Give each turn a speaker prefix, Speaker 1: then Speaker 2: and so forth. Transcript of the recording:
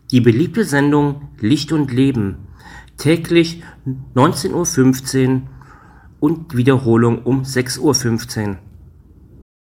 Speaker 1: Die beliebte Sendung Licht und Leben, täglich 19:15 Uhr und Wiederholung um 6:15 Uhr.